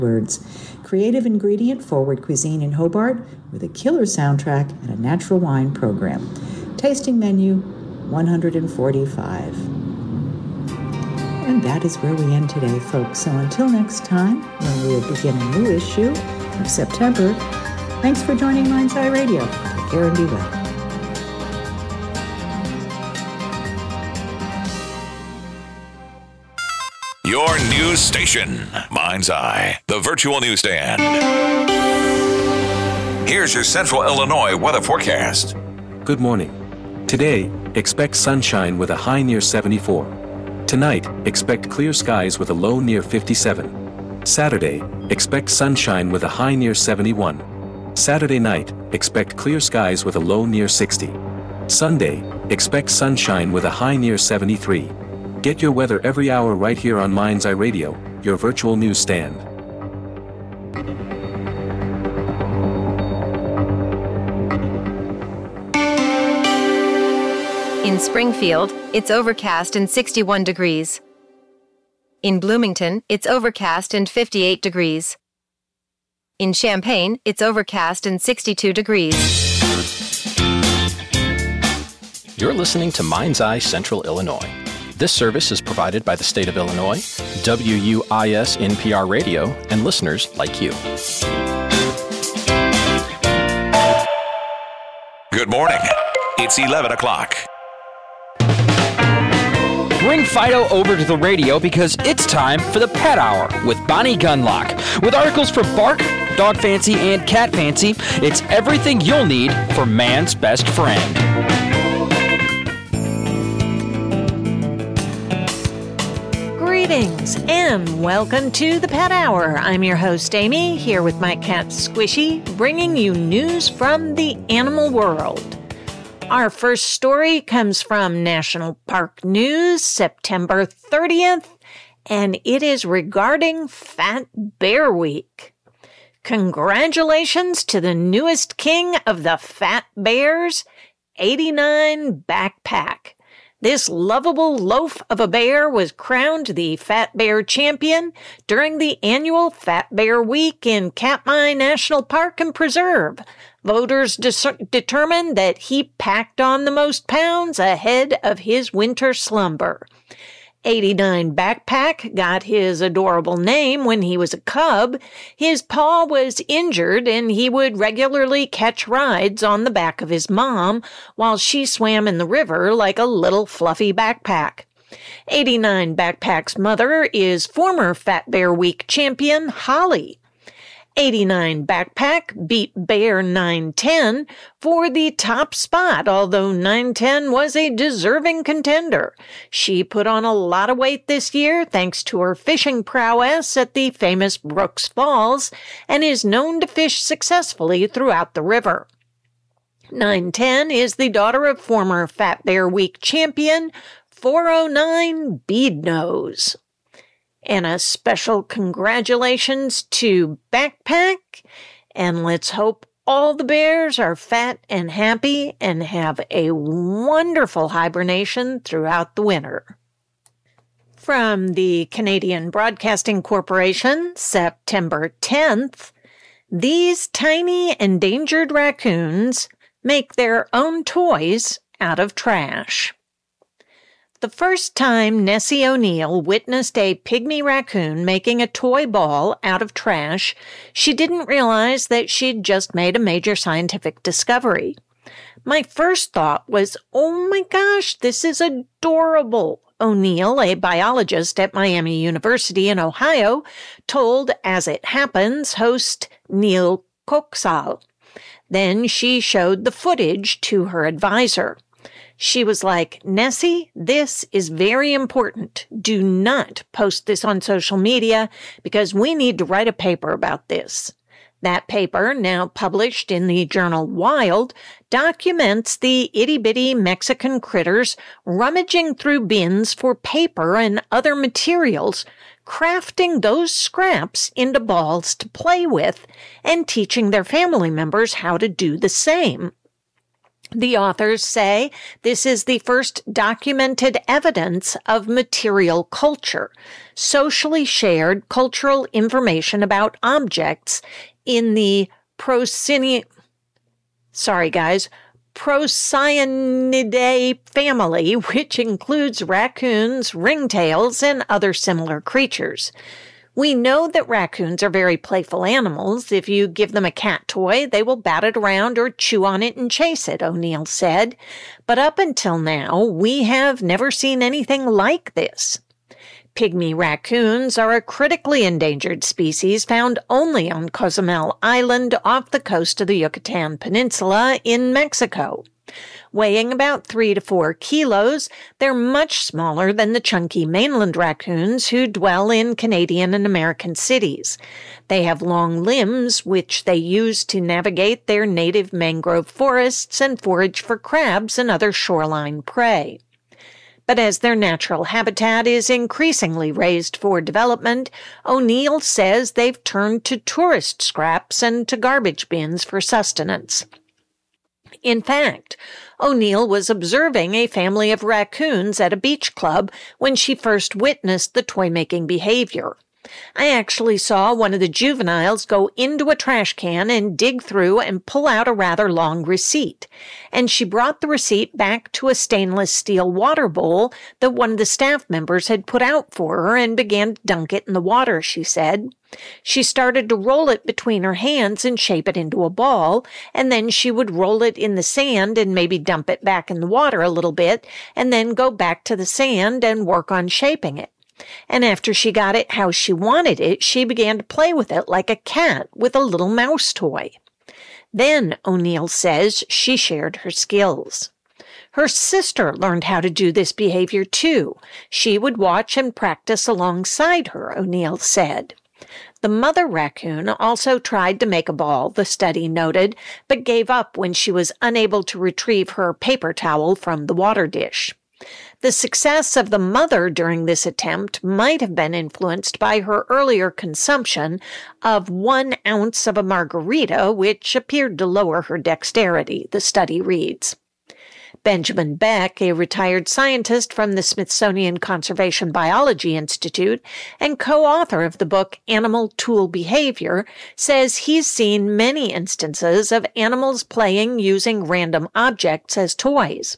words. Creative ingredient-forward cuisine in Hobart with a killer soundtrack and a natural wine program. Tasting menu, 145. And that is where we end today, folks. So until next time, when we will begin a new issue of September, thanks for joining Mind's Eye Radio. Take care and be well. Your news station, Mind's Eye, the virtual newsstand. Here's your Central Illinois weather forecast. Good morning. Today, expect sunshine with a high near 74. Tonight, expect clear skies with a low near 57. Saturday, expect sunshine with a high near 71. Saturday night, expect clear skies with a low near 60. Sunday, expect sunshine with a high near 73. Get your weather every hour right here on Mind's Eye Radio, your virtual newsstand. In Springfield, it's overcast and 61 degrees. In Bloomington, it's overcast and 58 degrees. In Champaign, it's overcast and 62 degrees. You're listening to Mind's Eye Central Illinois. This service is provided by the state of Illinois, WUIS NPR Radio, and listeners like you. Good morning. It's 11 o'clock. Bring Fido over to the radio because it's time for the Pet Hour with Bonnie Gunlock. With articles for Bark, Dog Fancy, and Cat Fancy, it's everything you'll need for man's best friend. Greetings and welcome to the Pet Hour. I'm your host, Amy, here with my cat Squishy, bringing you news from the animal world. Our first story comes from National Park News, September 30th, and it is regarding Fat Bear Week. Congratulations to the newest king of the fat bears, 89 Backpack. This lovable loaf of a bear was crowned the Fat Bear Champion during the annual Fat Bear Week in Katmai National Park and Preserve. Voters determined that he packed on the most pounds ahead of his winter slumber. 89 Backpack got his adorable name when he was a cub. His paw was injured and he would regularly catch rides on the back of his mom while she swam in the river like a little fluffy backpack. 89 Backpack's mother is former Fat Bear Week champion Holly. 89 Backpack beat Bear 910 for the top spot, although 910 was a deserving contender. She put on a lot of weight this year thanks to her fishing prowess at the famous Brooks Falls and is known to fish successfully throughout the river. 910 is the daughter of former Fat Bear Week champion 409 Beadnose. And a special congratulations to Backpack, and let's hope all the bears are fat and happy and have a wonderful hibernation throughout the winter. From the Canadian Broadcasting Corporation, September 10th, these tiny endangered raccoons make their own toys out of trash. The first time Nessie O'Neill witnessed a pygmy raccoon making a toy ball out of trash, she didn't realize that she'd just made a major scientific discovery. My first thought was, oh my gosh, this is adorable. O'Neill, a biologist at Miami University in Ohio, told As It Happens host Neil Koksal. Then she showed the footage to her advisor. She was like, Nessie, this is very important. Do not post this on social media because we need to write a paper about this. That paper, now published in the journal Wild, documents the itty-bitty Mexican critters rummaging through bins for paper and other materials, crafting those scraps into balls to play with, and teaching their family members how to do the same. The authors say this is the first documented evidence of material culture, socially shared cultural information about objects in the Procyanidea family, which includes raccoons, ringtails, and other similar creatures. We know that raccoons are very playful animals. If you give them a cat toy, they will bat it around or chew on it and chase it, O'Neill said. But up until now, we have never seen anything like this. Pygmy raccoons are a critically endangered species found only on Cozumel Island off the coast of the Yucatan Peninsula in Mexico. Weighing about 3 to 4 kilos, they're much smaller than the chunky mainland raccoons who dwell in Canadian and American cities. They have long limbs, which they use to navigate their native mangrove forests and forage for crabs and other shoreline prey. But as their natural habitat is increasingly raised for development, O'Neill says they've turned to tourist scraps and to garbage bins for sustenance. In fact, O'Neill was observing a family of raccoons at a beach club when she first witnessed the toy-making behavior. I actually saw one of the juveniles go into a trash can and dig through and pull out a rather long receipt, and she brought the receipt back to a stainless steel water bowl that one of the staff members had put out for her and began to dunk it in the water, she said. She started to roll it between her hands and shape it into a ball, and then she would roll it in the sand and maybe dump it back in the water a little bit, and then go back to the sand and work on shaping it. And after she got it how she wanted it, she began to play with it like a cat with a little mouse toy. Then, O'Neill says, she shared her skills. Her sister learned how to do this behavior too. She would watch and practice alongside her, O'Neill said. The mother raccoon also tried to make a ball, the study noted, but gave up when she was unable to retrieve her paper towel from the water dish. The success of the mother during this attempt might have been influenced by her earlier consumption of 1 ounce of a margarita, which appeared to lower her dexterity, the study reads. Benjamin Beck, a retired scientist from the Smithsonian Conservation Biology Institute and co-author of the book Animal Tool Behavior, says he's seen many instances of animals playing using random objects as toys.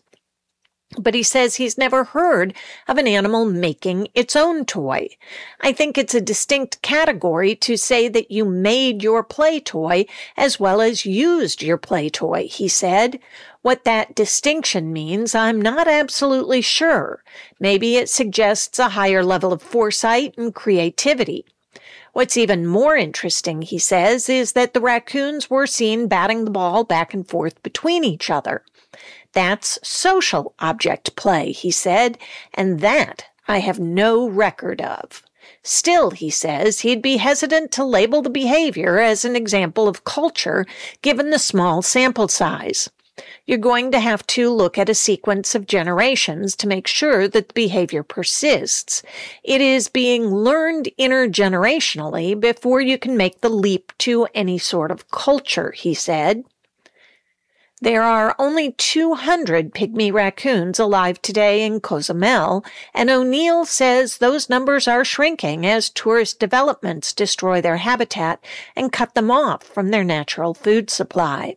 But he says he's never heard of an animal making its own toy. I think it's a distinct category to say that you made your play toy as well as used your play toy, he said. What that distinction means, I'm not absolutely sure. Maybe it suggests a higher level of foresight and creativity. What's even more interesting, he says, is that the raccoons were seen batting the ball back and forth between each other. That's social object play, he said, and that I have no record of. Still, he says, he'd be hesitant to label the behavior as an example of culture given the small sample size. You're going to have to look at a sequence of generations to make sure that the behavior persists. It is being learned intergenerationally before you can make the leap to any sort of culture, he said. There are only 200 pygmy raccoons alive today in Cozumel, and O'Neill says those numbers are shrinking as tourist developments destroy their habitat and cut them off from their natural food supply.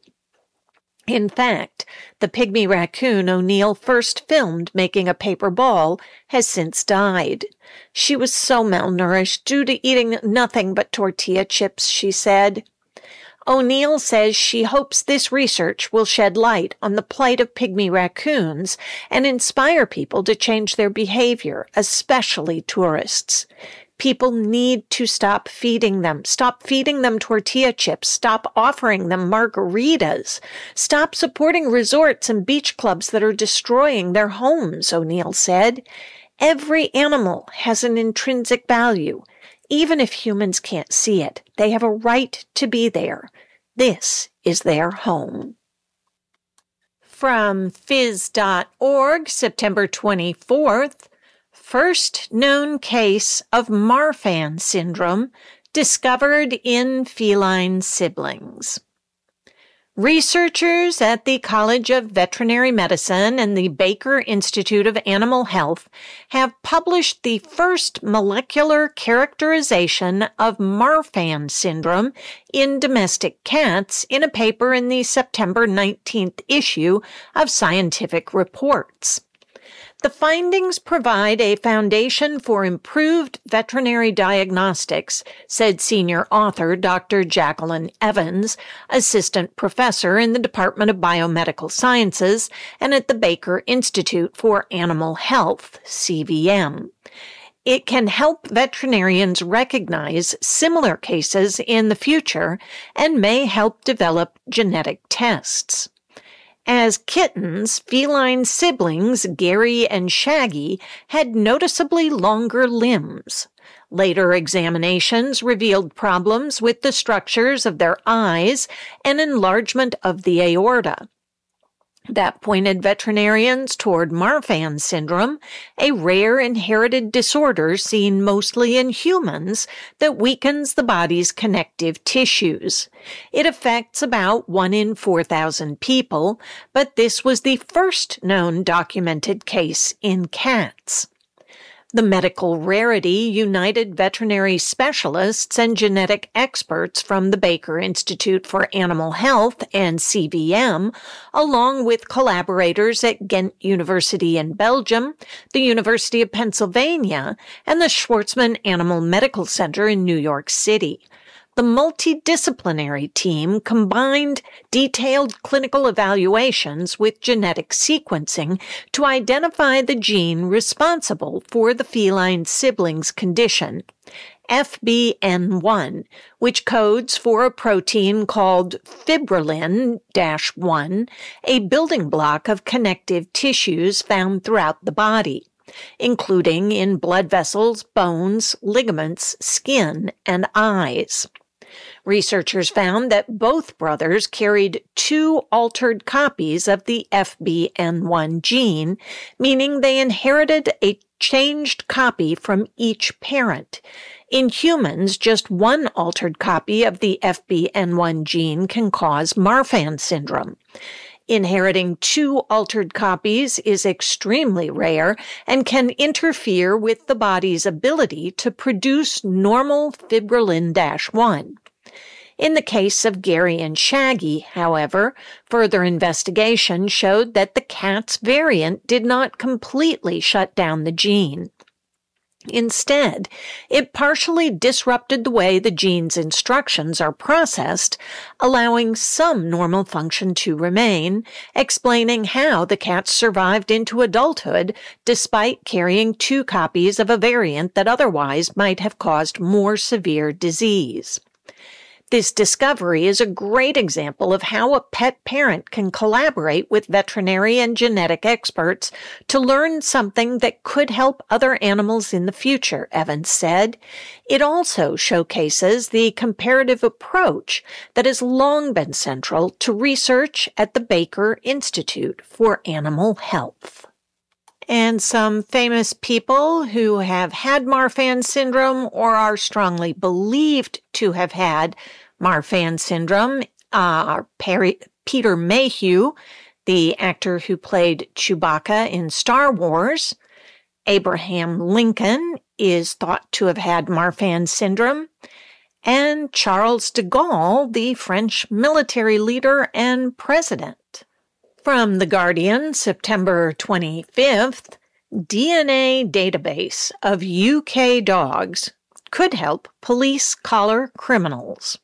In fact, the pygmy raccoon O'Neill first filmed making a paper ball has since died. She was so malnourished due to eating nothing but tortilla chips, she said. O'Neill says she hopes this research will shed light on the plight of pygmy raccoons and inspire people to change their behavior, especially tourists. People need to stop feeding them tortilla chips, stop offering them margaritas, stop supporting resorts and beach clubs that are destroying their homes, O'Neill said. Every animal has an intrinsic value. Even if humans can't see it, they have a right to be there. This is their home. From phys.org, September 24th, first known case of Marfan syndrome discovered in feline siblings. Researchers at the College of Veterinary Medicine and the Baker Institute of Animal Health have published the first molecular characterization of Marfan syndrome in domestic cats in a paper in the September 19th issue of Scientific Reports. The findings provide a foundation for improved veterinary diagnostics, said senior author Dr. Jacqueline Evans, assistant professor in the Department of Biomedical Sciences and at the Baker Institute for Animal Health, CVM. It can help veterinarians recognize similar cases in the future and may help develop genetic tests. As kittens, feline siblings Gary and Shaggy had noticeably longer limbs. Later examinations revealed problems with the structures of their eyes and enlargement of the aorta. That pointed veterinarians toward Marfan syndrome, a rare inherited disorder seen mostly in humans that weakens the body's connective tissues. It affects about 1 in 4,000 people, but this was the first known documented case in cats. The medical rarity united veterinary specialists and genetic experts from the Baker Institute for Animal Health and CVM, along with collaborators at Ghent University in Belgium, the University of Pennsylvania, and the Schwarzman Animal Medical Center in New York City. The multidisciplinary team combined detailed clinical evaluations with genetic sequencing to identify the gene responsible for the feline siblings condition, FBN1, which codes for a protein called fibrillin-1, a building block of connective tissues found throughout the body, including in blood vessels, bones, ligaments, skin, and eyes. Researchers found that both brothers carried 2 altered copies of the FBN1 gene, meaning they inherited a changed copy from each parent. In humans, just 1 altered copy of the FBN1 gene can cause Marfan syndrome. Inheriting 2 altered copies is extremely rare and can interfere with the body's ability to produce normal fibrillin-1. In the case of Gary and Shaggy, however, further investigation showed that the cat's variant did not completely shut down the gene. Instead, it partially disrupted the way the gene's instructions are processed, allowing some normal function to remain, explaining how the cat survived into adulthood despite carrying 2 copies of a variant that otherwise might have caused more severe disease. This discovery is a great example of how a pet parent can collaborate with veterinary and genetic experts to learn something that could help other animals in the future, Evans said. It also showcases the comparative approach that has long been central to research at the Baker Institute for Animal Health. And some famous people who have had Marfan syndrome or are strongly believed to have had Marfan syndrome are Peter Mayhew, the actor who played Chewbacca in Star Wars. Abraham Lincoln is thought to have had Marfan syndrome. And Charles de Gaulle, the French military leader and president. From The Guardian, September 25th, DNA database of UK dogs could help police collar criminals.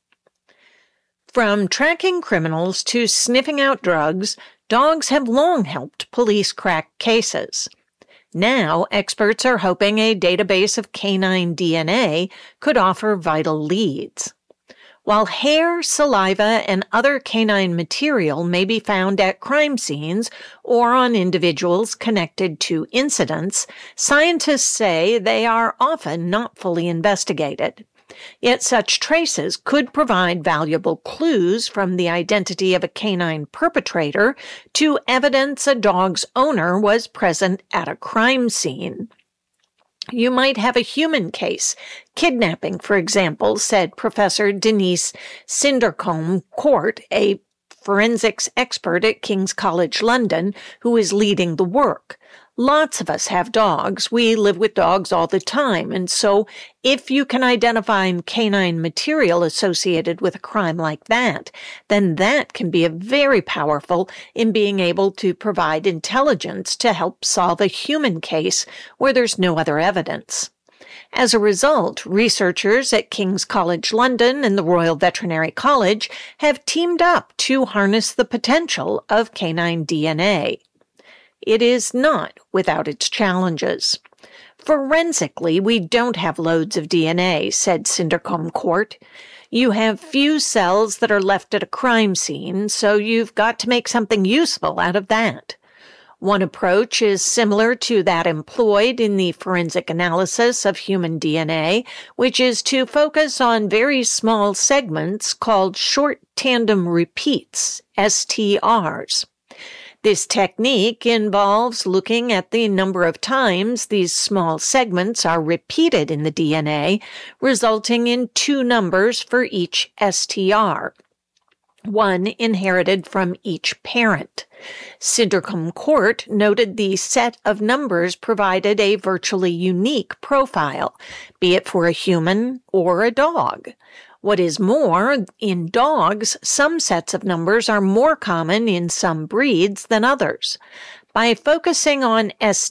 From tracking criminals to sniffing out drugs, dogs have long helped police crack cases. Now, experts are hoping a database of canine DNA could offer vital leads. While hair, saliva, and other canine material may be found at crime scenes or on individuals connected to incidents, scientists say they are often not fully investigated. Yet such traces could provide valuable clues from the identity of a canine perpetrator to evidence a dog's owner was present at a crime scene. You might have a human case, kidnapping, for example, said Professor Denise Sindercombe-Court, a forensics expert at King's College London, who is leading the work. Lots of us have dogs. We live with dogs all the time, and so if you can identify canine material associated with a crime like that, then that can be very powerful in being able to provide intelligence to help solve a human case where there's no other evidence. As a result, researchers at King's College London and the Royal Veterinary College have teamed up to harness the potential of canine DNA. It is not without its challenges. Forensically, we don't have loads of DNA, said Cindercombe Court. You have few cells that are left at a crime scene, so you've got to make something useful out of that. One approach is similar to that employed in the forensic analysis of human DNA, which is to focus on very small segments called short tandem repeats, STRs. This technique involves looking at the number of times these small segments are repeated in the DNA, resulting in two numbers for each STR, one inherited from each parent. Cindercombe Court noted the set of numbers provided a virtually unique profile, be it for a human or a dog. What is more, in dogs, some sets of numbers are more common in some breeds than others. By focusing on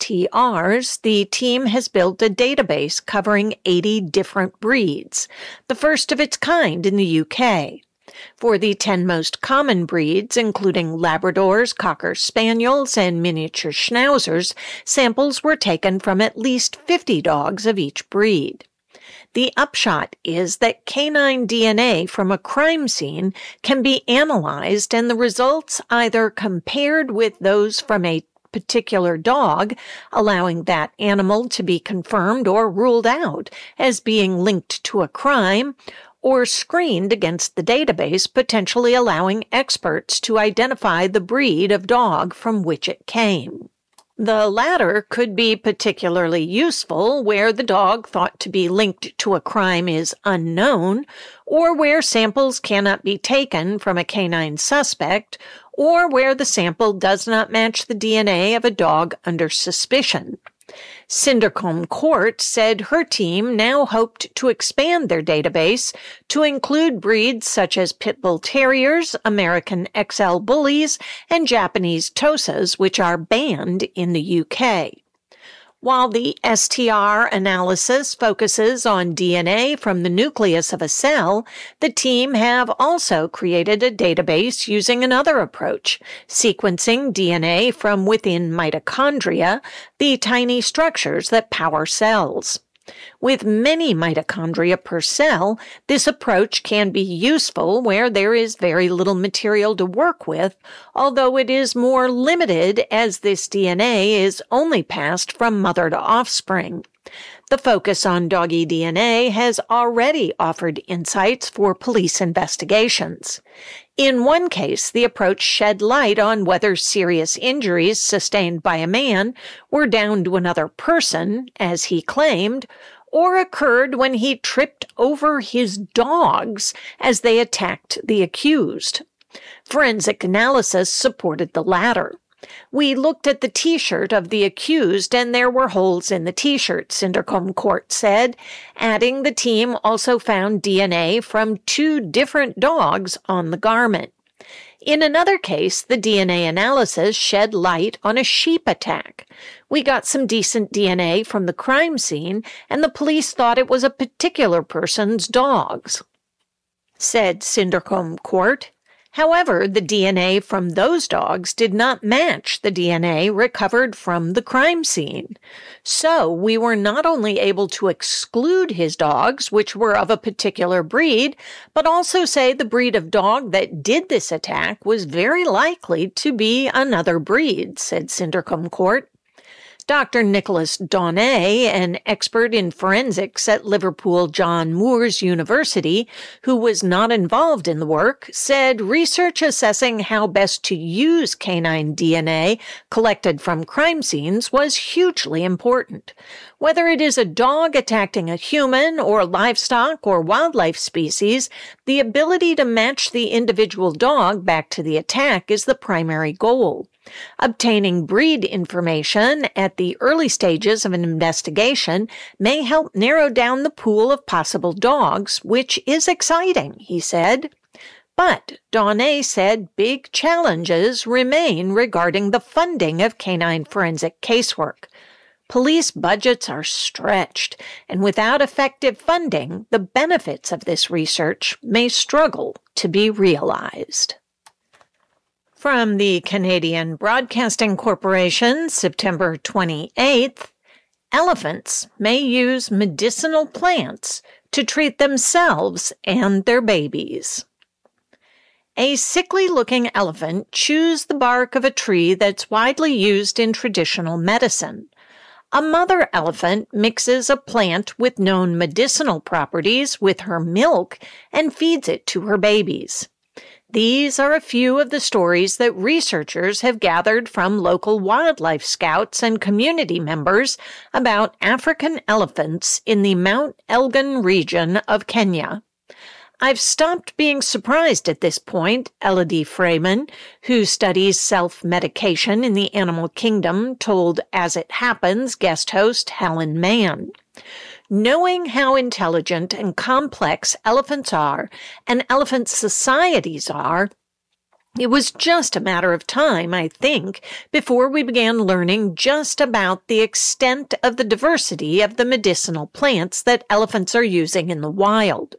STRs, the team has built a database covering 80 different breeds, the first of its kind in the UK. For the 10 most common breeds, including Labradors, Cocker Spaniels, and miniature Schnauzers, samples were taken from at least 50 dogs of each breed. The upshot is that canine DNA from a crime scene can be analyzed and the results either compared with those from a particular dog, allowing that animal to be confirmed or ruled out as being linked to a crime, or screened against the database, potentially allowing experts to identify the breed of dog from which it came. The latter could be particularly useful where the dog thought to be linked to a crime is unknown, or where samples cannot be taken from a canine suspect, or where the sample does not match the DNA of a dog under suspicion. Cindercombe Court said her team now hoped to expand their database to include breeds such as Pit Bull Terriers, American XL Bullies, and Japanese Tosas, which are banned in the UK. While the STR analysis focuses on DNA from the nucleus of a cell, the team have also created a database using another approach, sequencing DNA from within mitochondria, the tiny structures that power cells. With many mitochondria per cell, this approach can be useful where there is very little material to work with, although it is more limited as this DNA is only passed from mother to offspring. The focus on doggy DNA has already offered insights for police investigations. In one case, the approach shed light on whether serious injuries sustained by a man were down to another person, as he claimed, or occurred when he tripped over his dogs as they attacked the accused. Forensic analysis supported the latter. We looked at the T-shirt of the accused and there were holes in the T-shirt, Cindercombe Court said, adding the team also found DNA from 2 different dogs on the garment. In another case, the DNA analysis shed light on a sheep attack. We got some decent DNA from the crime scene and the police thought it was a particular person's dogs, said Cindercombe Court. However, the DNA from those dogs did not match the DNA recovered from the crime scene. So we were not only able to exclude his dogs, which were of a particular breed, but also say the breed of dog that did this attack was very likely to be another breed, said Cindercombe Court. Dr. Nicholas Donnet, an expert in forensics at Liverpool John Moores University, who was not involved in the work, said research assessing how best to use canine DNA collected from crime scenes was hugely important. Whether it is a dog attacking a human or livestock or wildlife species, the ability to match the individual dog back to the attack is the primary goal. Obtaining breed information at the early stages of an investigation may help narrow down the pool of possible dogs, which is exciting, he said. But Donnet said big challenges remain regarding the funding of canine forensic casework. Police budgets are stretched, and without effective funding, the benefits of this research may struggle to be realized. From the Canadian Broadcasting Corporation, September 28th, elephants may use medicinal plants to treat themselves and their babies. A sickly-looking elephant chews the bark of a tree that's widely used in traditional medicine. A mother elephant mixes a plant with known medicinal properties with her milk and feeds it to her babies. These are a few of the stories that researchers have gathered from local wildlife scouts and community members about African elephants in the Mount Elgon region of Kenya. I've stopped being surprised at this point, Elodie Freeman, who studies self-medication in the animal kingdom, told As It Happens guest host Helen Mann. Knowing how intelligent and complex elephants are and elephant societies are, it was just a matter of time, I think, before we began learning just about the extent of the diversity of the medicinal plants that elephants are using in the wild.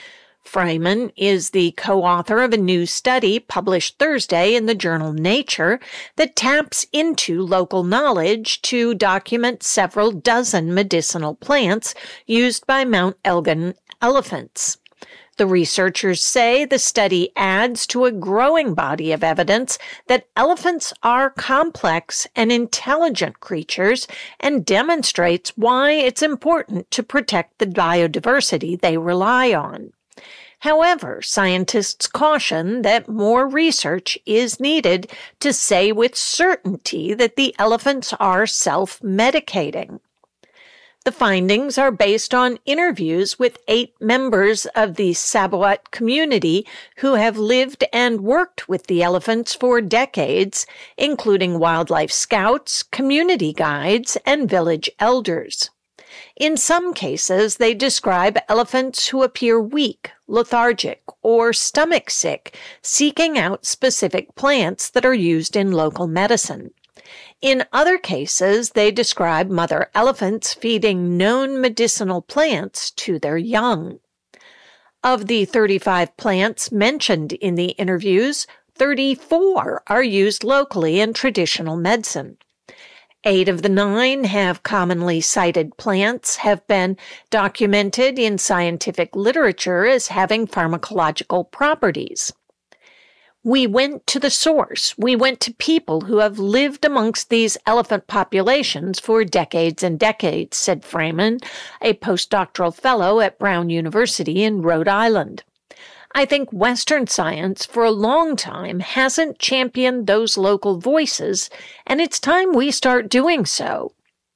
Freeman is the co-author of a new study published Thursday in the journal Nature that taps into local knowledge to document several dozen medicinal plants used by Mount Elgon elephants. The researchers say the study adds to a growing body of evidence that elephants are complex and intelligent creatures and demonstrates why it's important to protect the biodiversity they rely on. However, scientists caution that more research is needed to say with certainty that the elephants are self-medicating. The findings are based on interviews with 8 members of the Sabuat community who have lived and worked with the elephants for decades, including wildlife scouts, community guides, and village elders. In some cases, they describe elephants who appear weak, lethargic, or stomach sick, seeking out specific plants that are used in local medicine. In other cases, they describe mother elephants feeding known medicinal plants to their young. Of the 35 plants mentioned in the interviews, 34 are used locally in traditional medicine. 8 of the 9 have commonly cited plants have been documented in scientific literature as having pharmacological properties. We went to the source. We went to people who have lived amongst these elephant populations for decades and decades, said Freeman, a postdoctoral fellow at Brown University in Rhode Island. I think Western science for a long time hasn't championed those local voices, and it's time we start doing so.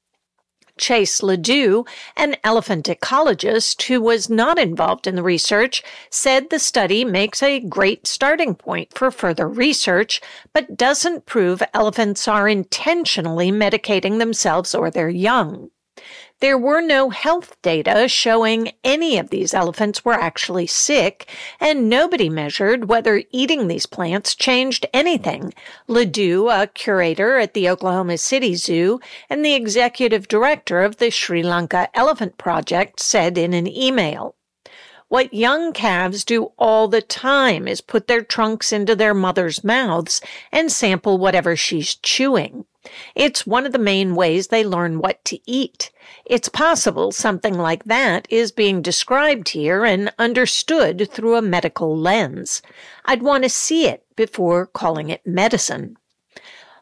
Chase Ledoux, an elephant ecologist who was not involved in the research, said the study makes a great starting point for further research, but doesn't prove elephants are intentionally medicating themselves or their young. There were no health data showing any of these elephants were actually sick, and nobody measured whether eating these plants changed anything, Ledoux, a curator at the Oklahoma City Zoo and the executive director of the Sri Lanka Elephant Project, said in an email. What young calves do all the time is put their trunks into their mother's mouths and sample whatever she's chewing. It's one of the main ways they learn what to eat. It's possible something like that is being described here and understood through a medical lens. I'd want to see it before calling it medicine.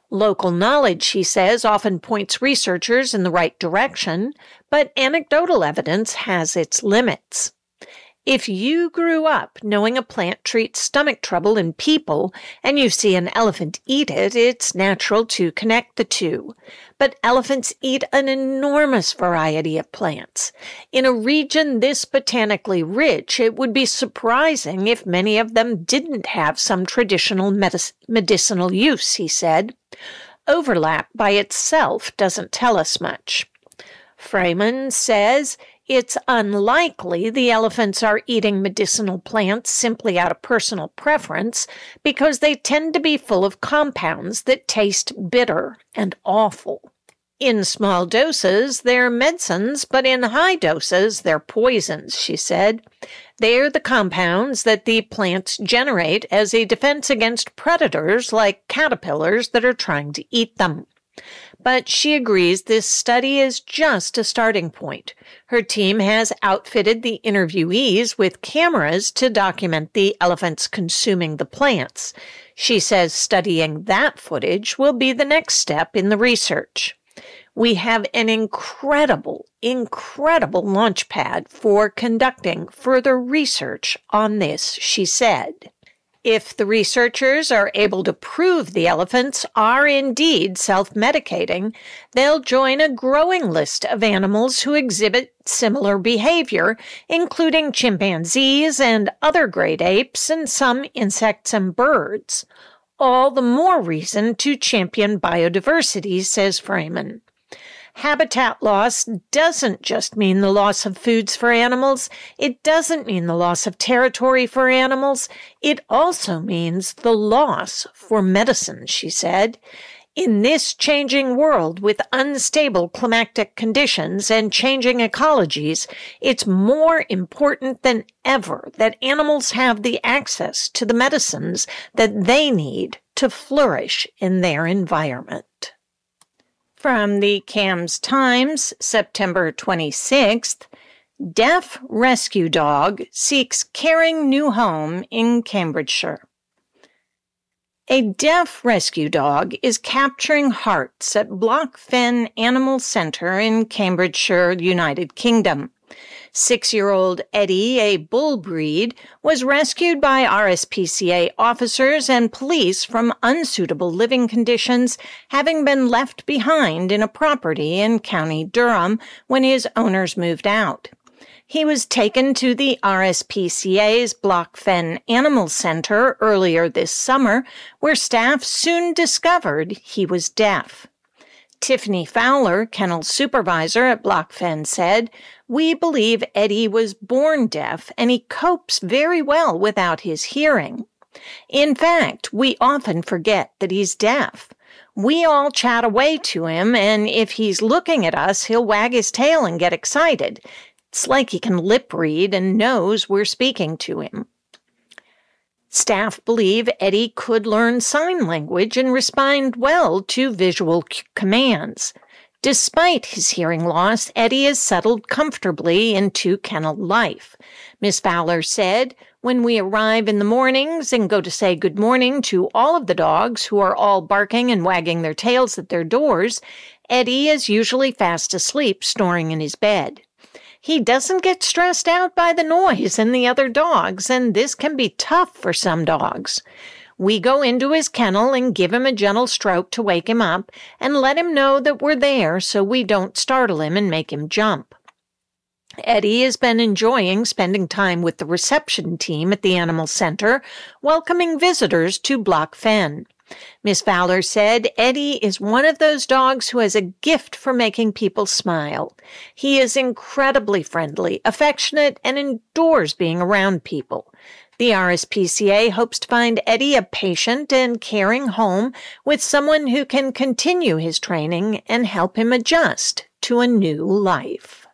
Local knowledge, she says, often points researchers in the right direction, but anecdotal evidence has its limits. If you grew up knowing a plant treats stomach trouble in people and you see an elephant eat it, it's natural to connect the two. But elephants eat an enormous variety of plants. In a region this botanically rich, it would be surprising if many of them didn't have some traditional medicinal use, he said. Overlap by itself doesn't tell us much. Freeman says it's unlikely the elephants are eating medicinal plants simply out of personal preference because they tend to be full of compounds that taste bitter and awful. In small doses, they're medicines, but in high doses, they're poisons, she said. They're the compounds that the plants generate as a defense against predators like caterpillars that are trying to eat them. But she agrees this study is just a starting point. Her team has outfitted the interviewees with cameras to document the elephants consuming the plants. She says studying that footage will be the next step in the research. We have an incredible launch pad for conducting further research on this, she said. If the researchers are able to prove the elephants are indeed self-medicating, they'll join a growing list of animals who exhibit similar behavior, including chimpanzees and other great apes and some insects and birds. All the more reason to champion biodiversity, says Freeman. Habitat loss doesn't just mean the loss of foods for animals. It doesn't mean the loss of territory for animals. It also means the loss for medicine, she said. In this changing world with unstable climatic conditions and changing ecologies, it's more important than ever that animals have the access to the medicines that they need to flourish in their environment. From the CAMS Times, September 26th, Deaf rescue dog seeks caring new home in Cambridgeshire. A deaf rescue dog is capturing hearts at Block Fen Animal Centre in Cambridgeshire, United Kingdom. 6-year-old Eddie, a bull breed, was rescued by RSPCA officers and police from unsuitable living conditions, having been left behind in a property in County Durham when his owners moved out. He was taken to the RSPCA's Block Fen Animal Centre earlier this summer, where staff soon discovered he was deaf. Tiffany Fowler, kennel supervisor at Block Fen, said, "We believe Eddie was born deaf and he copes very well without his hearing. In fact, we often forget that he's deaf. We all chat away to him, and if he's looking at us, he'll wag his tail and get excited. It's like he can lip read and knows we're speaking to him." Staff believe Eddie could learn sign language and respond well to visual commands. Despite his hearing loss, Eddie has settled comfortably into kennel life. Miss Fowler said, "When we arrive in the mornings and go to say good morning to all of the dogs who are all barking and wagging their tails at their doors, Eddie is usually fast asleep, snoring in his bed. He doesn't get stressed out by the noise and the other dogs, and this can be tough for some dogs. We go into his kennel and give him a gentle stroke to wake him up and let him know that we're there so we don't startle him and make him jump." Eddie has been enjoying spending time with the reception team at the animal center, welcoming visitors to Block Fen. Miss Fowler said, "Eddie is one of those dogs who has a gift for making people smile. He is incredibly friendly, affectionate, and adores being around people. The RSPCA hopes to find Eddie a patient and caring home with someone who can continue his training and help him adjust to a new life."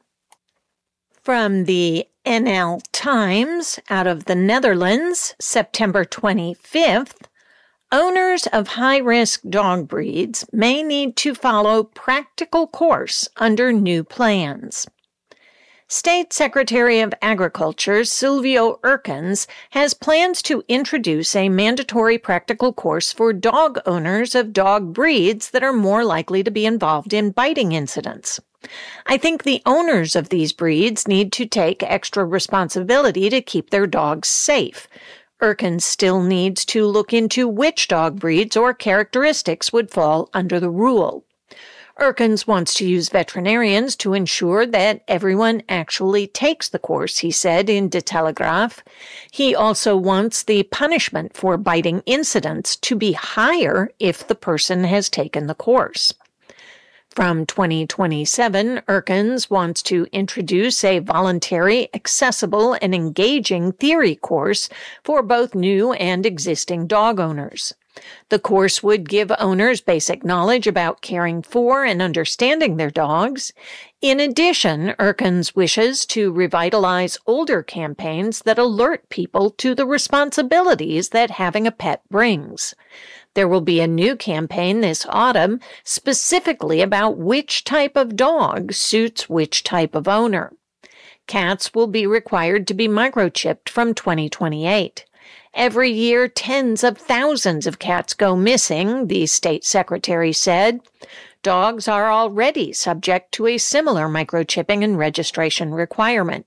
From the NL Times, out of the Netherlands, September 25th, owners of high-risk dog breeds may need to follow practical course under new plans. State Secretary of Agriculture Silvio Erkins has plans to introduce a mandatory practical course for dog owners of dog breeds that are more likely to be involved in biting incidents. I think the owners of these breeds need to take extra responsibility to keep their dogs safe. Erkins still needs to look into which dog breeds or characteristics would fall under the rule. Erkins wants to use veterinarians to ensure that everyone actually takes the course, he said in De Telegraaf. He also wants the punishment for biting incidents to be higher if the person has taken the course. From 2027, Erkins wants to introduce a voluntary, accessible, and engaging theory course for both new and existing dog owners. The course would give owners basic knowledge about caring for and understanding their dogs. In addition, Erkins wishes to revitalize older campaigns that alert people to the responsibilities that having a pet brings. There will be a new campaign this autumn specifically about which type of dog suits which type of owner. Cats will be required to be microchipped from 2028. Every year, tens of thousands of cats go missing, the state secretary said. Dogs are already subject to a similar microchipping and registration requirement.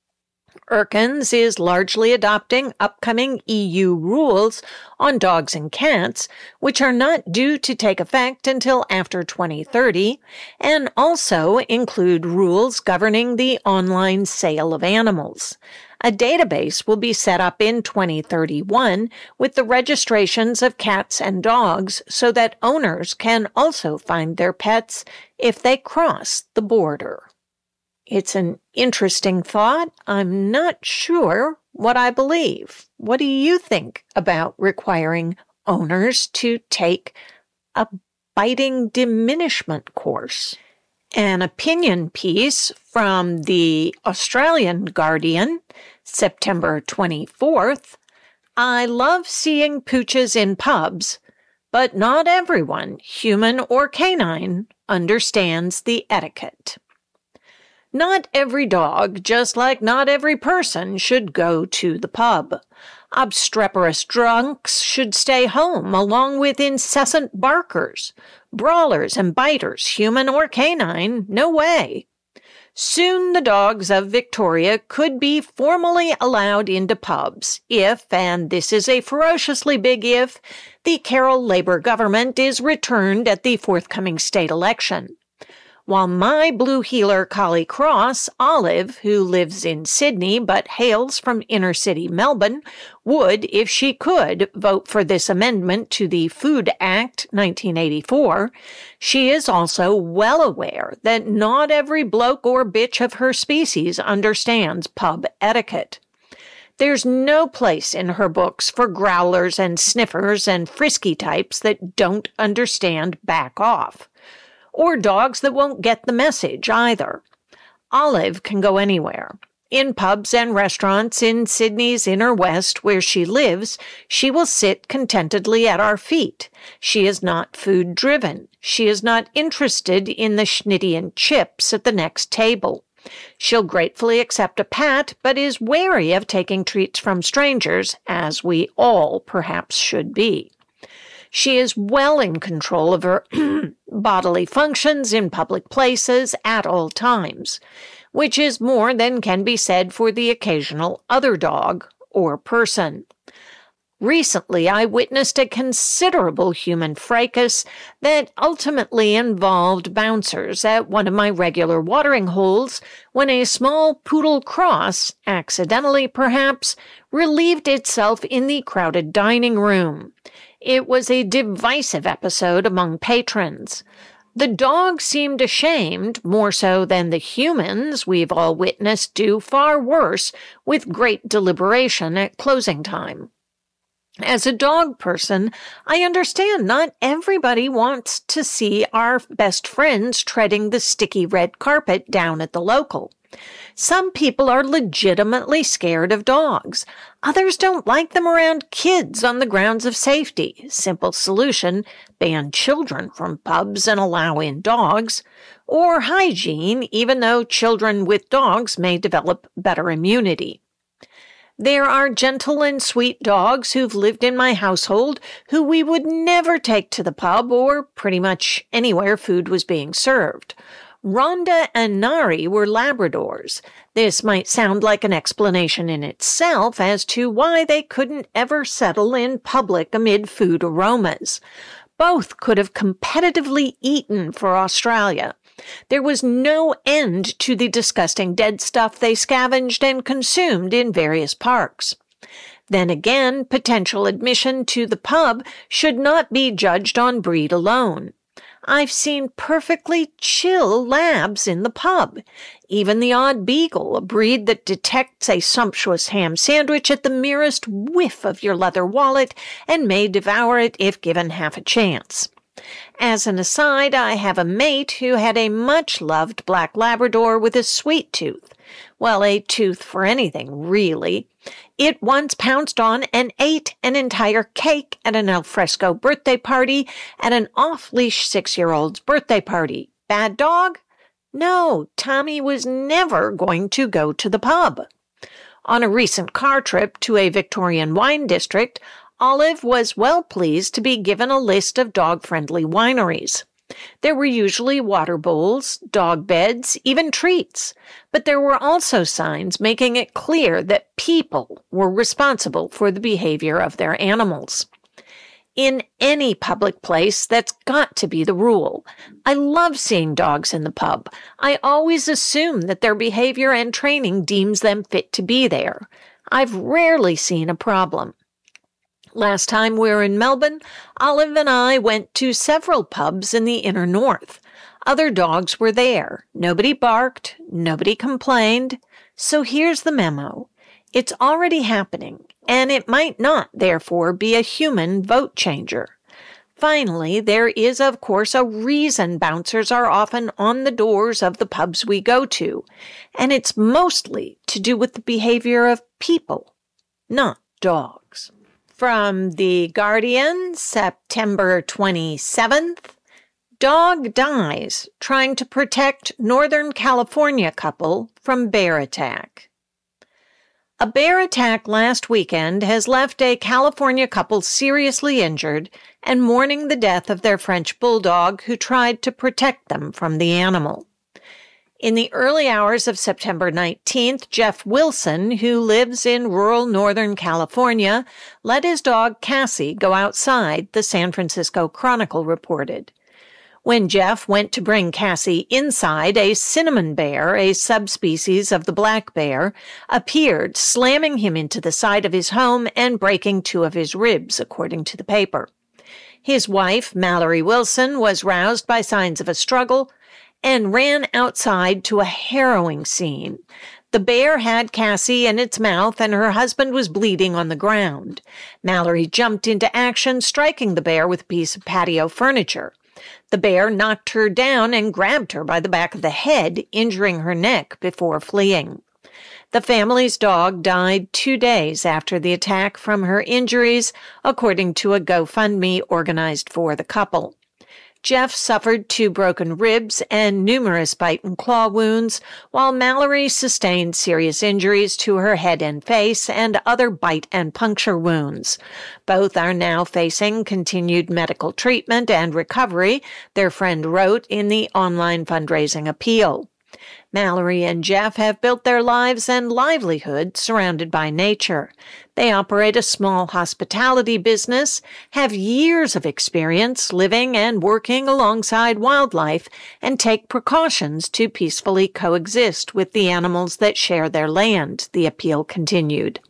Erkins is largely adopting upcoming EU rules on dogs and cats, which are not due to take effect until after 2030, and also include rules governing the online sale of animals. A database will be set up in 2031 with the registrations of cats and dogs so that owners can also find their pets if they cross the border. It's an interesting thought. I'm not sure what I believe. What do you think about requiring owners to take a biting diminishment course? An opinion piece from the Australian Guardian, September 24th. I love seeing pooches in pubs, but not everyone, human or canine, understands the etiquette. Not every dog, just like not every person, should go to the pub. Obstreperous drunks should stay home, along with incessant barkers. Brawlers and biters, human or canine, no way. Soon the dogs of Victoria could be formally allowed into pubs if, and this is a ferociously big if, the Carroll Labour government is returned at the forthcoming state election. While my blue heeler collie cross, Olive, who lives in Sydney but hails from inner-city Melbourne, would, if she could, vote for this amendment to the Food Act 1984, she is also well aware that not every bloke or bitch of her species understands pub etiquette. There's no place in her books for growlers and sniffers and frisky types that don't understand back off. Or dogs that won't get the message either. Olive can go anywhere. In pubs and restaurants in Sydney's inner west where she lives, she will sit contentedly at our feet. She is not food-driven. She is not interested in the schnitty and chips at the next table. She'll gratefully accept a pat, but is wary of taking treats from strangers, as we all perhaps should be. She is well in control of her bodily functions in public places at all times, which is more than can be said for the occasional other dog or person. Recently, I witnessed a considerable human fracas that ultimately involved bouncers at one of my regular watering holes when a small poodle cross, accidentally perhaps, relieved itself in the crowded dining room. It was a divisive episode among patrons. The dog seemed ashamed, more so than the humans we've all witnessed do far worse with great deliberation at closing time. As a dog person, I understand not everybody wants to see our best friends treading the sticky red carpet down at the local. Some people are legitimately scared of dogs. Others don't like them around kids on the grounds of safety. Simple solution, ban children from pubs and allow in dogs. or hygiene, even though children with dogs may develop better immunity. There are gentle and sweet dogs who've lived in my household who we would never take to the pub or pretty much anywhere food was being served. Rhonda and Nari were Labradors. This might sound like an explanation in itself as to why they couldn't ever settle in public amid food aromas. Both could have competitively eaten for Australia. There was no end to the disgusting dead stuff they scavenged and consumed in various parks. Then again, potential admission to the pub should not be judged on breed alone. I've seen perfectly chill labs in the pub. Even the odd beagle, a breed that detects a sumptuous ham sandwich at the merest whiff of your leather wallet and may devour it if given half a chance. As an aside, I have a mate who had a much-loved black Labrador with a sweet tooth. Well, a tooth for anything, really. It once pounced on and ate an entire cake at an alfresco birthday party at an off-leash 6-year-old's birthday party. Bad dog? No, Tommy was never going to go to the pub. On a recent car trip to a Victorian wine district, Olive was well pleased to be given a list of dog-friendly wineries. There were usually water bowls, dog beds, even treats, but there were also signs making it clear that people were responsible for the behavior of their animals. In any public place, that's got to be the rule. I love seeing dogs in the pub. I always assume that their behavior and training deems them fit to be there. I've rarely seen a problem. Last time we were in Melbourne, Olive and I went to several pubs in the inner north. Other dogs were there. Nobody barked. Nobody complained. So here's the memo. It's already happening, and it might not, therefore, be a human vote changer. Finally, there is, of course, a reason bouncers are often on the doors of the pubs we go to, and it's mostly to do with the behavior of people, not dogs. From The Guardian, September 27th, dog dies trying to protect Northern California couple from bear attack. A bear attack last weekend has left a California couple seriously injured and mourning the death of their French bulldog who tried to protect them from the animal. In the early hours of September 19th, Jeff Wilson, who lives in rural Northern California, let his dog Cassie go outside, the San Francisco Chronicle reported. When Jeff went to bring Cassie inside, a cinnamon bear, a subspecies of the black bear, appeared, slamming him into the side of his home and breaking 2 of his ribs, according to the paper. His wife, Mallory Wilson, was roused by signs of a struggle and ran outside to a harrowing scene. The bear had Cassie in its mouth, and her husband was bleeding on the ground. Mallory jumped into action, striking the bear with a piece of patio furniture. The bear knocked her down and grabbed her by the back of the head, injuring her neck before fleeing. The family's dog died 2 days after the attack from her injuries, according to a GoFundMe organized for the couple. Jeff suffered 2 broken ribs and numerous bite and claw wounds, while Mallory sustained serious injuries to her head and face and other bite and puncture wounds. Both are now facing continued medical treatment and recovery, their friend wrote in the online fundraising appeal. Mallory and Jeff have built their lives and livelihood surrounded by nature. They operate a small hospitality business, have years of experience living and working alongside wildlife, and take precautions to peacefully coexist with the animals that share their land, the appeal continued.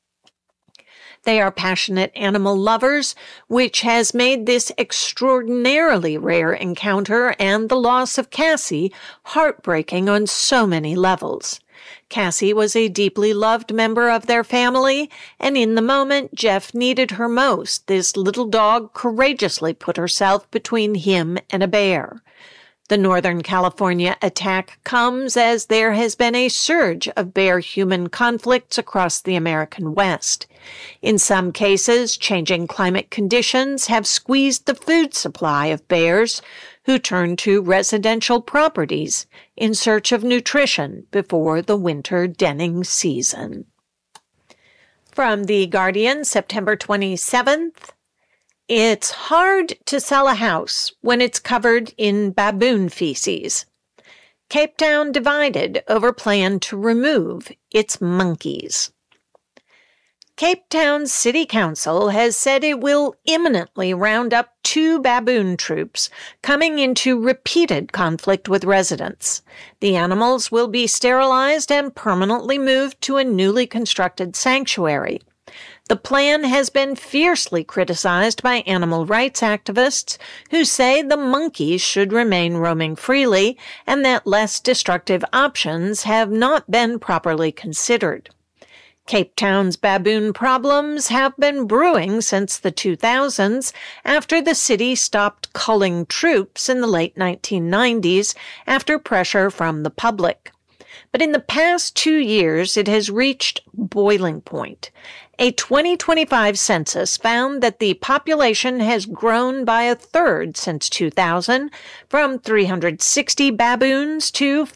They are passionate animal lovers, which has made this extraordinarily rare encounter and the loss of Cassie heartbreaking on so many levels. Cassie was a deeply loved member of their family, and in the moment Jeff needed her most, this little dog courageously put herself between him and a bear. The Northern California attack comes as there has been a surge of bear-human conflicts across the American West. In some cases, changing climate conditions have squeezed the food supply of bears, who turn to residential properties in search of nutrition before the winter denning season. From The Guardian, September 27th, it's hard to sell a house when it's covered in baboon feces. Cape Town divided over plan to remove its monkeys. Cape Town's City Council has said it will imminently round up 2 baboon troops coming into repeated conflict with residents. The animals will be sterilized and permanently moved to a newly constructed sanctuary. The plan has been fiercely criticized by animal rights activists who say the monkeys should remain roaming freely and that less destructive options have not been properly considered. Cape Town's baboon problems have been brewing since the 2000s after the city stopped culling troops in the late 1990s after pressure from the public. But in the past 2 years, it has reached boiling point. A 2025 census found that the population has grown by 1/3 since 2000, from 360 baboons to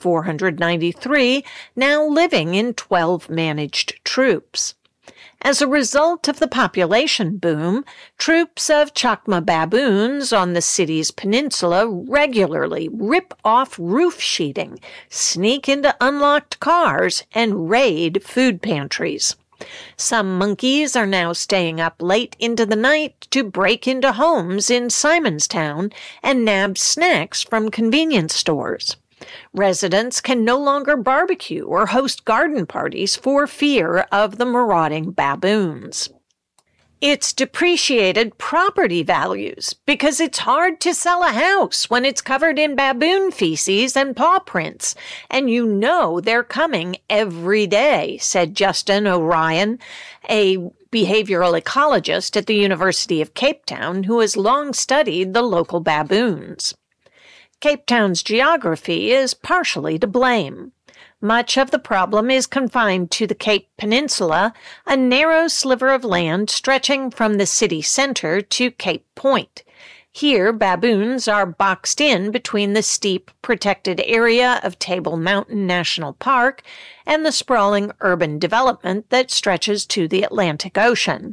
493, now living in 12 managed troops. As a result of the population boom, troops of chacma baboons on the city's peninsula regularly rip off roof sheeting, sneak into unlocked cars, and raid food pantries. Some monkeys are now staying up late into the night to break into homes in Simonstown and nab snacks from convenience stores. Residents can no longer barbecue or host garden parties for fear of the marauding baboons. It's depreciated property values because it's hard to sell a house when it's covered in baboon feces and paw prints, and you know they're coming every day, said Justin O'Ryan, a behavioral ecologist at the University of Cape Town who has long studied the local baboons. Cape Town's geography is partially to blame. Much of the problem is confined to the Cape Peninsula, a narrow sliver of land stretching from the city center to Cape Point. Here, baboons are boxed in between the steep, protected area of Table Mountain National Park and the sprawling urban development that stretches to the Atlantic Ocean.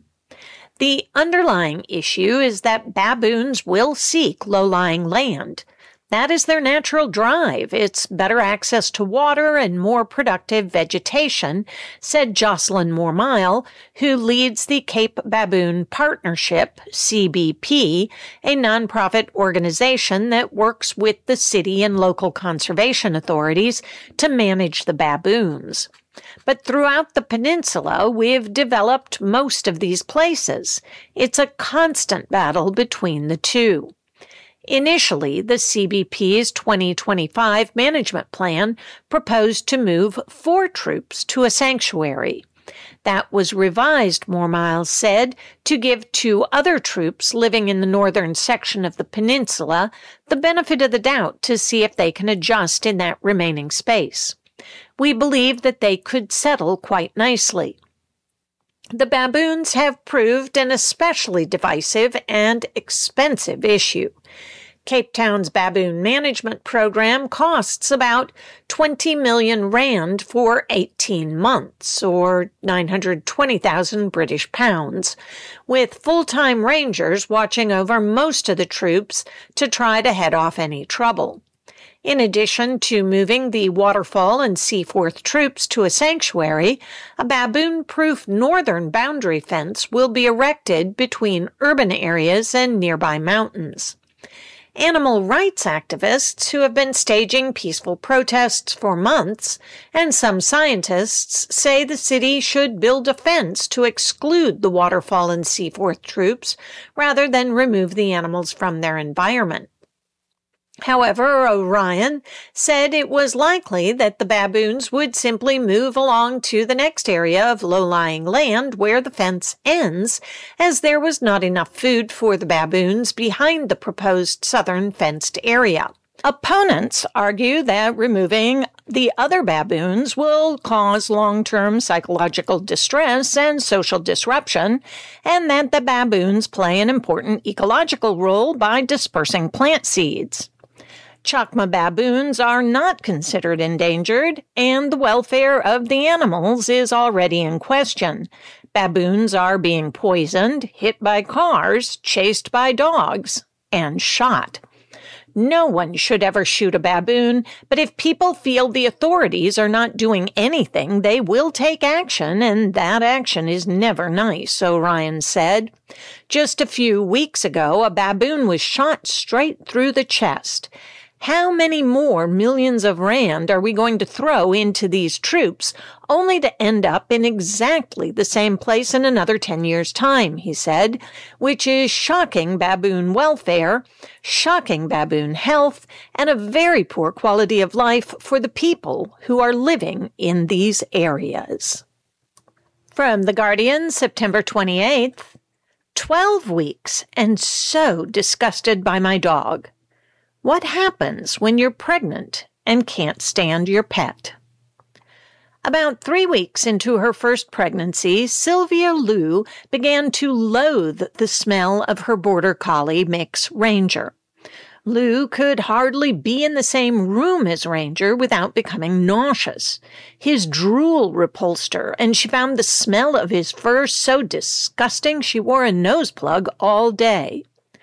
The underlying issue is that baboons will seek low-lying land. That is their natural drive. It's better access to water and more productive vegetation, said Jocelyn Mormile, who leads the Cape Baboon Partnership, CBP, a nonprofit organization that works with the city and local conservation authorities to manage the baboons. But throughout the peninsula, we've developed most of these places. It's a constant battle between the two. Initially, the CBP's 2025 management plan proposed to move 4 troops to a sanctuary. That was revised, Mormile said, to give 2 other troops living in the northern section of the peninsula the benefit of the doubt to see if they can adjust in that remaining space. We believe that they could settle quite nicely. The baboons have proved an especially divisive and expensive issue. Cape Town's baboon management program costs about 20 million rand for 18 months, or 920,000 British pounds, with full-time rangers watching over most of the troops to try to head off any trouble. In addition to moving the Waterfall and Seaforth troops to a sanctuary, a baboon-proof northern boundary fence will be erected between urban areas and nearby mountains. Animal rights activists who have been staging peaceful protests for months, and some scientists say the city should build a fence to exclude the Waterfall and Seaforth troops rather than remove the animals from their environment. However, O'Ryan said it was likely that the baboons would simply move along to the next area of low-lying land where the fence ends, as there was not enough food for the baboons behind the proposed southern fenced area. Opponents argue that removing the other baboons will cause long-term psychological distress and social disruption, and that the baboons play an important ecological role by dispersing plant seeds. Chacma baboons are not considered endangered, and the welfare of the animals is already in question. Baboons are being poisoned, hit by cars, chased by dogs, and shot. No one should ever shoot a baboon, but if people feel the authorities are not doing anything, they will take action, and that action is never nice, O'Ryan said. Just a few weeks ago, a baboon was shot straight through the chest. How many more millions of rand are we going to throw into these troops, only to end up in exactly the same place in another 10 years' time, he said, which is shocking baboon welfare, shocking baboon health, and a very poor quality of life for the people who are living in these areas. From The Guardian, September 28th, 12 weeks and so disgusted by my dog. What happens when you're pregnant and can't stand your pet? About 3 weeks into her first pregnancy, Sylvia Lou began to loathe the smell of her border collie mix, Ranger. Lou could hardly be in the same room as Ranger without becoming nauseous. His drool repulsed her, and she found the smell of his fur so disgusting she wore a nose plug all day.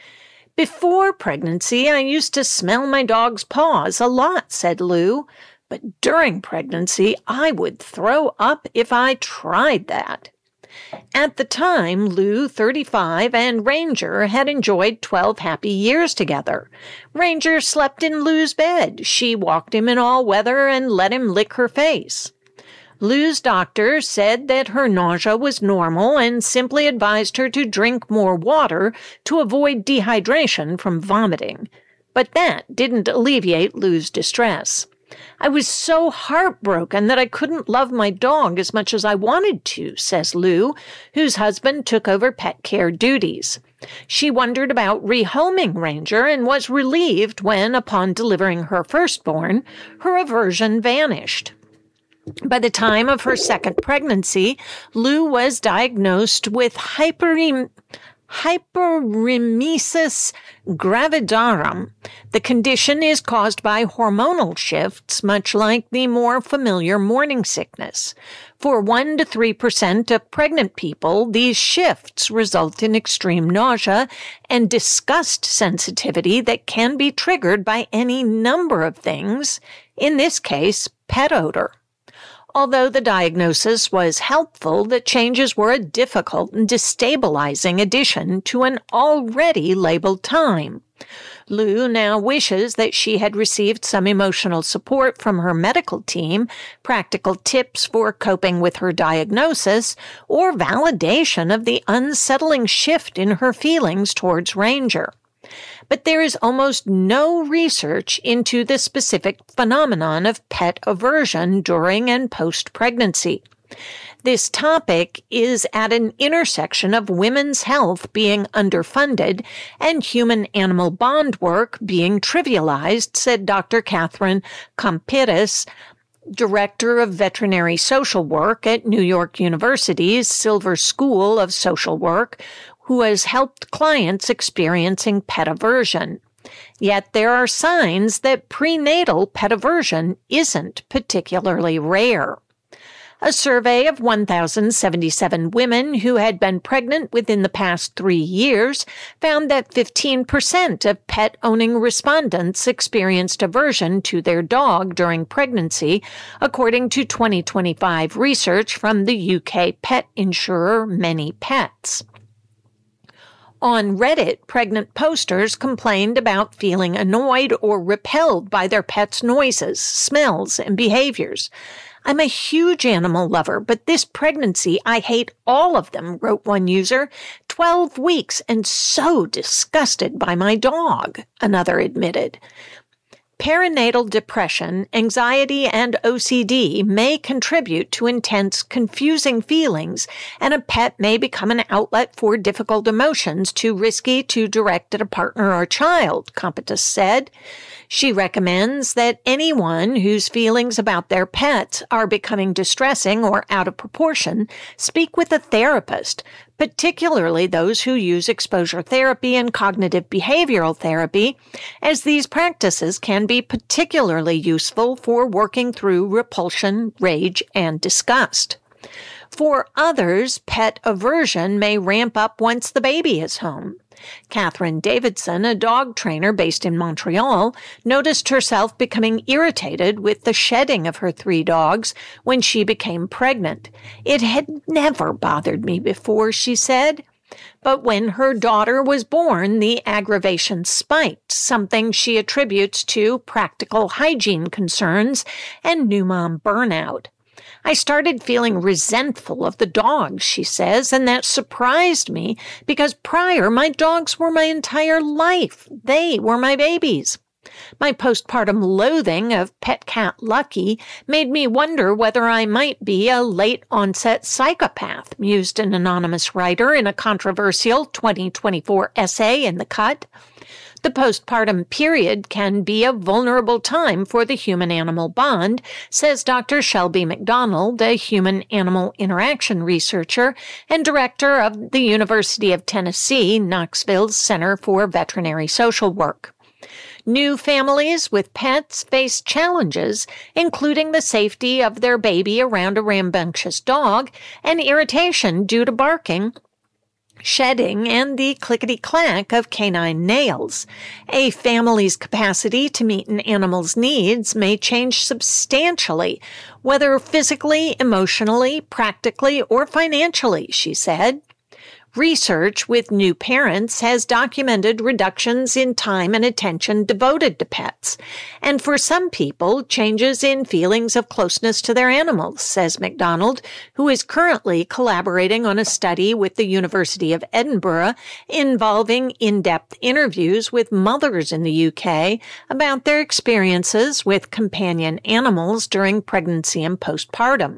Before pregnancy, I used to smell my dog's paws a lot, said Lou, but during pregnancy, I would throw up if I tried that. At the time, Lou, 35, and Ranger had enjoyed 12 happy years together. Ranger slept in Lou's bed. She walked him in all weather and let him lick her face. Lou's doctor said that her nausea was normal and simply advised her to drink more water to avoid dehydration from vomiting. But that didn't alleviate Lou's distress. I was so heartbroken that I couldn't love my dog as much as I wanted to, says Lou, whose husband took over pet care duties. She wondered about rehoming Ranger and was relieved when, upon delivering her firstborn, her aversion vanished. By the time of her second pregnancy, Lou was diagnosed with hyperemesis gravidarum. The condition is caused by hormonal shifts, much like the more familiar morning sickness. For 1 to 3% of pregnant people, these shifts result in extreme nausea and disgust sensitivity that can be triggered by any number of things, in this case, pet odor. Although the diagnosis was helpful, the changes were a difficult and destabilizing addition to an already labeled time. Lou now wishes that she had received some emotional support from her medical team, practical tips for coping with her diagnosis, or validation of the unsettling shift in her feelings towards Ranger. But there is almost no research into the specific phenomenon of pet aversion during and post-pregnancy. This topic is at an intersection of women's health being underfunded and human-animal bond work being trivialized, said Dr. Catherine Compitis, Director of Veterinary Social Work at New York University's Silver School of Social Work, who has helped clients experiencing pet aversion. Yet there are signs that prenatal pet aversion isn't particularly rare. A survey of 1,077 women who had been pregnant within the past 3 years found that 15% of pet-owning respondents experienced aversion to their dog during pregnancy, according to 2025 research from the UK pet insurer Many Pets. On Reddit, pregnant posters complained about feeling annoyed or repelled by their pets' noises, smells, and behaviors. I'm a huge animal lover, but this pregnancy, I hate all of them, wrote one user. 12 weeks and so disgusted by my dog, another admitted. Perinatal depression, anxiety, and OCD may contribute to intense, confusing feelings, and a pet may become an outlet for difficult emotions too risky to direct at a partner or child, Compitis said. She recommends that anyone whose feelings about their pets are becoming distressing or out of proportion speak with a therapist, particularly those who use exposure therapy and cognitive behavioral therapy, as these practices can be particularly useful for working through repulsion, rage, and disgust. For others, pet aversion may ramp up once the baby is home. Catherine Davidson, a dog trainer based in Montreal, noticed herself becoming irritated with the shedding of her 3 dogs when she became pregnant. It had never bothered me before, she said. But when her daughter was born, the aggravation spiked, something she attributes to practical hygiene concerns and new mom burnout. I started feeling resentful of the dogs, she says, and that surprised me because prior my dogs were my entire life. They were my babies. My postpartum loathing of pet cat Lucky made me wonder whether I might be a late-onset psychopath, mused an anonymous writer in a controversial 2024 essay in The Cut. The postpartum period can be a vulnerable time for the human-animal bond, says Dr. Shelby McDonald, a human-animal interaction researcher and director of the University of Tennessee, Knoxville's Center for Veterinary Social Work. New families with pets face challenges, including the safety of their baby around a rambunctious dog and irritation due to barking, shedding, and the clickety-clack of canine nails. A family's capacity to meet an animal's needs may change substantially, whether physically, emotionally, practically, or financially, she said. Research with new parents has documented reductions in time and attention devoted to pets, and for some people, changes in feelings of closeness to their animals, says McDonald, who is currently collaborating on a study with the University of Edinburgh involving in-depth interviews with mothers in the UK about their experiences with companion animals during pregnancy and postpartum.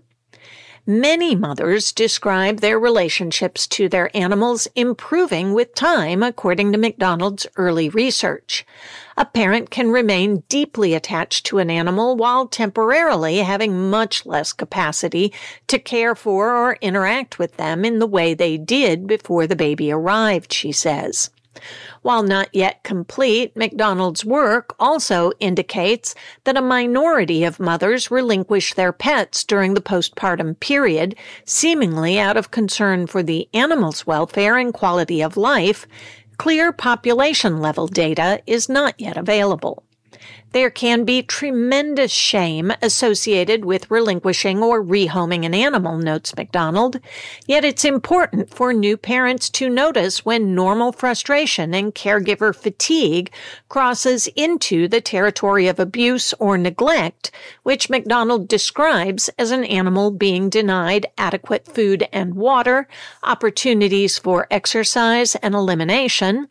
Many mothers describe their relationships to their animals improving with time, according to McDonald's early research. A parent can remain deeply attached to an animal while temporarily having much less capacity to care for or interact with them in the way they did before the baby arrived, she says. While not yet complete, McDonald's work also indicates that a minority of mothers relinquish their pets during the postpartum period, seemingly out of concern for the animal's welfare and quality of life. Clear population-level data is not yet available. There can be tremendous shame associated with relinquishing or rehoming an animal, notes McDonald. Yet it's important for new parents to notice when normal frustration and caregiver fatigue crosses into the territory of abuse or neglect, which McDonald describes as an animal being denied adequate food and water, opportunities for exercise and elimination,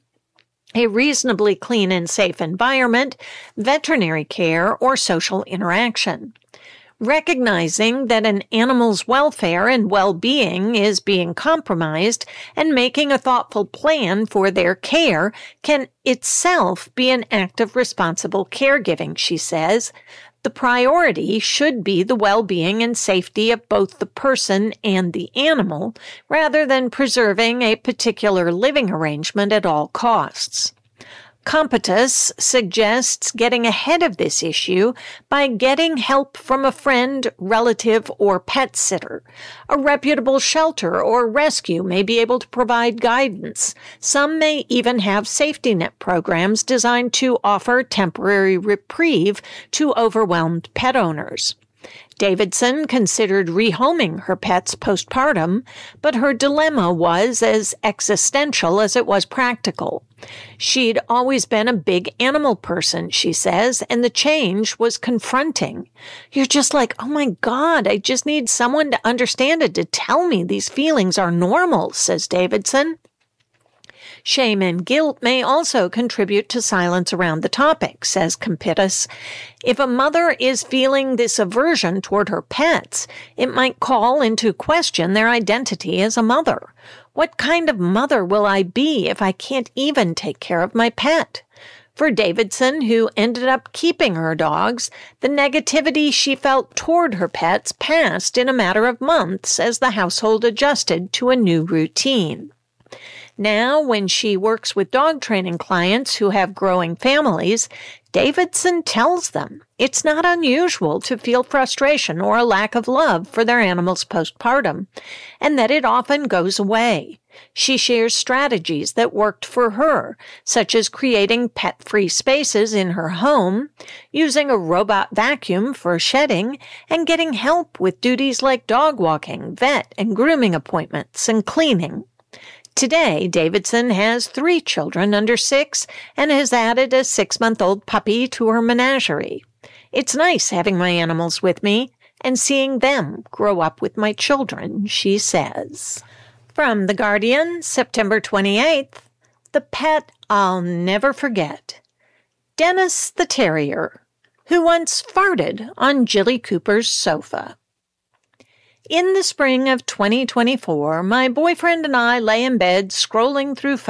a reasonably clean and safe environment, veterinary care, or social interaction. Recognizing that an animal's welfare and well-being is being compromised and making a thoughtful plan for their care can itself be an act of responsible caregiving, she says. The priority should be the well-being and safety of both the person and the animal, rather than preserving a particular living arrangement at all costs. Competus suggests getting ahead of this issue by getting help from a friend, relative, or pet sitter. A reputable shelter or rescue may be able to provide guidance. Some may even have safety net programs designed to offer temporary reprieve to overwhelmed pet owners. Davidson considered rehoming her pets postpartum, but her dilemma was as existential as it was practical. She'd always been a big animal person, she says, and the change was confronting. You're just like, oh my God, I just need someone to understand it, to tell me these feelings are normal, says Davidson. Shame and guilt may also contribute to silence around the topic, says Competus. If a mother is feeling this aversion toward her pets, it might call into question their identity as a mother. What kind of mother will I be if I can't even take care of my pet? For Davidson, who ended up keeping her dogs, the negativity she felt toward her pets passed in a matter of months as the household adjusted to a new routine. Now, when she works with dog training clients who have growing families, Davidson tells them it's not unusual to feel frustration or a lack of love for their animals postpartum, and that it often goes away. She shares strategies that worked for her, such as creating pet-free spaces in her home, using a robot vacuum for shedding, and getting help with duties like dog walking, vet and grooming appointments, and cleaning. Today, Davidson has 3 children under 6 and has added a 6-month-old puppy to her menagerie. It's nice having my animals with me and seeing them grow up with my children, she says. From The Guardian, September 28th, the pet I'll never forget. Dennis the Terrier, who once farted on Jilly Cooper's sofa. In the spring of 2024, my boyfriend and I lay in bed scrolling through